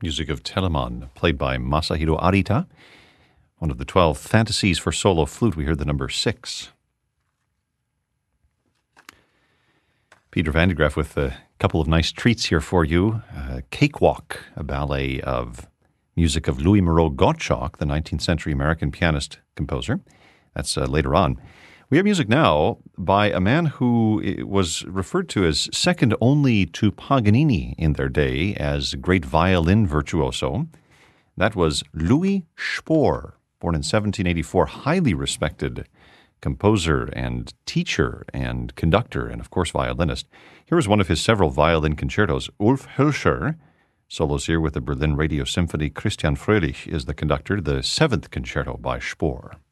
music of Telemann, played by Masahiro Arita. One of the 12 fantasies for solo flute. We heard the number 6. Peter Van de Graaff with a couple of nice treats here for you. Cakewalk, a ballet of music of Louis Moreau Gottschalk, the 19th century American pianist composer. That's later on. We have music now by a man who was referred to as second only to Paganini in their day as great violin virtuoso. That was Louis Spohr, born in 1784, highly respected composer and teacher and conductor and, of course, violinist. Here is one of his several violin concertos. Ulf Hölscher solos here with the Berlin Radio Symphony. Christian Fröhlich is the conductor, the 7th concerto by Spohr.